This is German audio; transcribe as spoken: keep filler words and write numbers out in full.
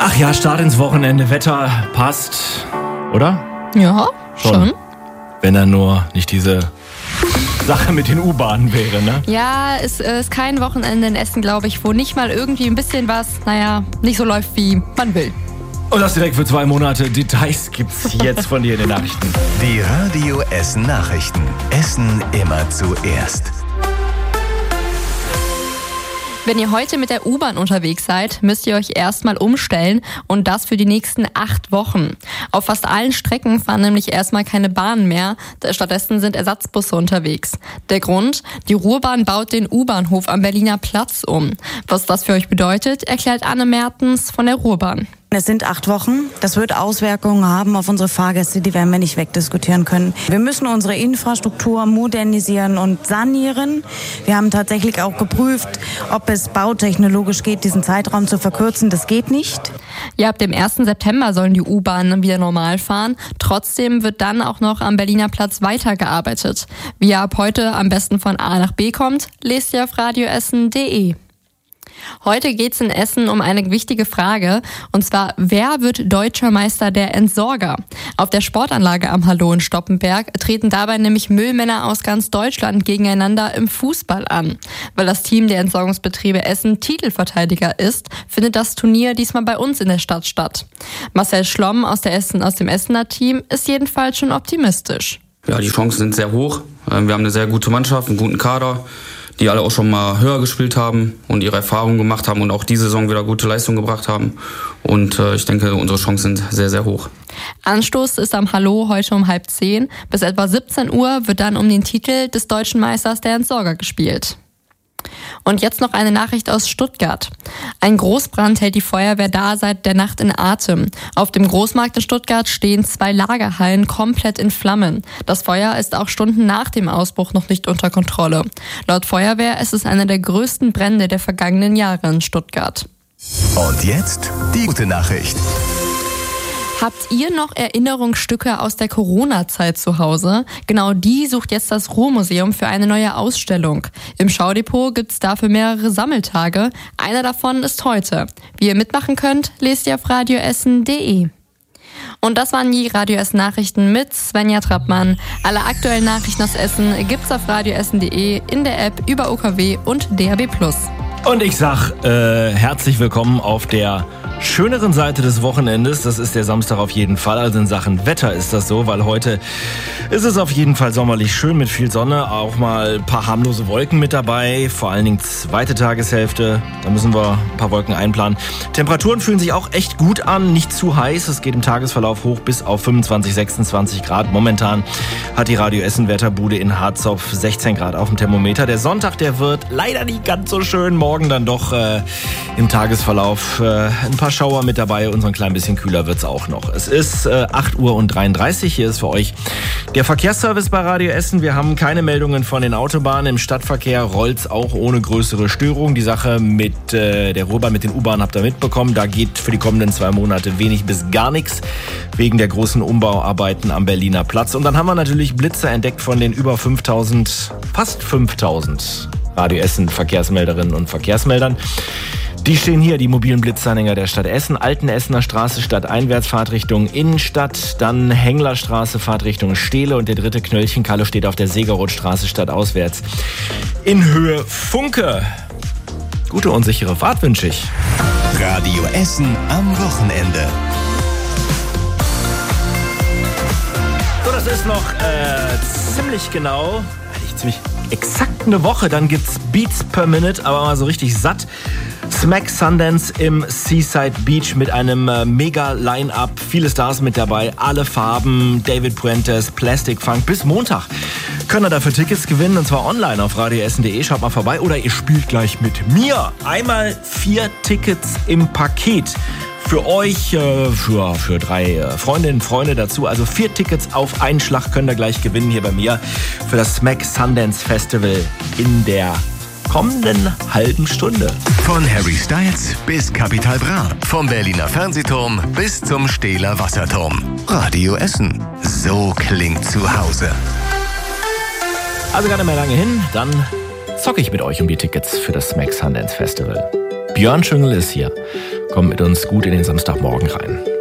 Ach ja, Start ins Wochenende, Wetter passt, oder? Ja, schon. schon. Wenn da nur nicht diese Sache mit den U-Bahnen wäre, ne? Ja, es ist kein Wochenende in Essen, glaube ich, wo nicht mal irgendwie ein bisschen was, naja, nicht so läuft, wie man will. Und das direkt für zwei Monate. Details gibt's jetzt von dir in den Nachrichten. Die Radio Essen Nachrichten. Essen immer zuerst. Wenn ihr heute mit der U-Bahn unterwegs seid, müsst ihr euch erstmal umstellen und das für die nächsten acht Wochen. Auf fast allen Strecken fahren nämlich erstmal keine Bahnen mehr, stattdessen sind Ersatzbusse unterwegs. Der Grund? Die Ruhrbahn baut den U-Bahnhof am Berliner Platz um. Was das für euch bedeutet, erklärt Anne Mertens von der Ruhrbahn. Es sind acht Wochen. Das wird Auswirkungen haben auf unsere Fahrgäste, die werden wir nicht wegdiskutieren können. Wir müssen unsere Infrastruktur modernisieren und sanieren. Wir haben tatsächlich auch geprüft, ob es bautechnologisch geht, diesen Zeitraum zu verkürzen. Das geht nicht. Ja, ab dem ersten September sollen die U-Bahnen wieder normal fahren. Trotzdem wird dann auch noch am Berliner Platz weitergearbeitet. Wie ihr ab heute am besten von A nach B kommt, lest ihr auf radioessen punkt de. Heute geht's in Essen um eine wichtige Frage, und zwar, wer wird Deutscher Meister der Entsorger? Auf der Sportanlage am Hallo in Stoppenberg treten dabei nämlich Müllmänner aus ganz Deutschland gegeneinander im Fußball an. Weil das Team der Entsorgungsbetriebe Essen Titelverteidiger ist, findet das Turnier diesmal bei uns in der Stadt statt. Marcel Schlomm aus, der Essen, aus dem Essener Team ist jedenfalls schon optimistisch. Ja, die Chancen sind sehr hoch. Wir haben eine sehr gute Mannschaft, einen guten Kader, die alle auch schon mal höher gespielt haben und ihre Erfahrungen gemacht haben und auch diese Saison wieder gute Leistung gebracht haben. Und äh, ich denke, unsere Chancen sind sehr, sehr hoch. Anstoß ist am Hallo heute um halb zehn. Bis etwa siebzehn Uhr wird dann um den Titel des Deutschen Meisters der Entsorger gespielt. Und jetzt noch eine Nachricht aus Stuttgart. Ein Großbrand hält die Feuerwehr da seit der Nacht in Atem. Auf dem Großmarkt in Stuttgart stehen zwei Lagerhallen komplett in Flammen. Das Feuer ist auch Stunden nach dem Ausbruch noch nicht unter Kontrolle. Laut Feuerwehr ist es einer der größten Brände der vergangenen Jahre in Stuttgart. Und jetzt die gute Nachricht. Habt ihr noch Erinnerungsstücke aus der Corona-Zeit zu Hause? Genau die sucht jetzt das Ruhrmuseum für eine neue Ausstellung. Im Schaudepot gibt's dafür mehrere Sammeltage. Einer davon ist heute. Wie ihr mitmachen könnt, lest ihr auf radioessen punkt de. Und das waren die Radio Essen Nachrichten mit Svenja Trappmann. Alle aktuellen Nachrichten aus Essen gibt's auf radioessen punkt de, in der App, über O K W und D A B plus. Und ich sag äh, herzlich willkommen auf der schöneren Seite des Wochenendes. Das ist der Samstag auf jeden Fall. Also in Sachen Wetter ist das so, weil heute ist es auf jeden Fall sommerlich schön mit viel Sonne. Auch mal ein paar harmlose Wolken mit dabei. Vor allen Dingen zweite Tageshälfte. Da müssen wir ein paar Wolken einplanen. Temperaturen fühlen sich auch echt gut an. Nicht zu heiß. Es geht im Tagesverlauf hoch bis auf fünfundzwanzig, sechsundzwanzig Grad. Momentan hat die Radio Essen Wetterbude in Harzopf sechzehn Grad auf dem Thermometer. Der Sonntag, der wird leider nicht ganz so schön. Morgen dann doch äh, im Tagesverlauf äh, ein paar Schauer mit dabei und so ein klein bisschen kühler wird's auch noch. Es ist äh, acht Uhr und dreiunddreißig. Hier ist für euch der Verkehrsservice bei Radio Essen. Wir haben keine Meldungen von den Autobahnen. Im Stadtverkehr rollt's auch ohne größere Störung. Die Sache mit äh, der Ruhrbahn, mit den U-Bahnen habt ihr mitbekommen. Da geht für die kommenden zwei Monate wenig bis gar nichts wegen der großen Umbauarbeiten am Berliner Platz. Und dann haben wir natürlich Blitze entdeckt von den über fünftausend, fast fünftausend Radio Essen Verkehrsmelderinnen und Verkehrsmeldern. Die stehen hier, die mobilen Blitzanhänger der Stadt Essen. Altenessener Straße, stadteinwärts, Fahrtrichtung Innenstadt. Dann Henglerstraße, Fahrtrichtung Stehle. Und der dritte Knöllchenkalle steht auf der Segerotstraße, stadtauswärts in Höhe Funke. Gute und sichere Fahrt wünsche ich. Radio Essen am Wochenende. So, das ist noch äh, ziemlich genau, ziemlich exakt eine Woche. Dann gibt's Beats per Minute, aber mal so richtig satt. Smack Sundance im Seaside Beach mit einem äh, Mega-Line-Up. Viele Stars mit dabei, alle Farben, David Puentes, Plastic Funk. Bis Montag könnt ihr dafür Tickets gewinnen, und zwar online auf radioessen punkt de. Schaut mal vorbei oder ihr spielt gleich mit mir. Einmal vier Tickets im Paket. Für euch, äh, für, für drei äh, Freundinnen und Freunde dazu. Also vier Tickets auf einen Schlag könnt ihr gleich gewinnen hier bei mir für das Smack Sundance Festival in der kommenden halben Stunde. Von Harry Styles bis Capital Bra. Vom Berliner Fernsehturm bis zum Stehler Wasserturm. Radio Essen. So klingt zu Hause. Also gar nicht mehr lange hin, dann zocke ich mit euch um die Tickets für das Smack Sundance Festival. Björn Schüngel ist hier. Kommt mit uns gut in den Samstagmorgen rein.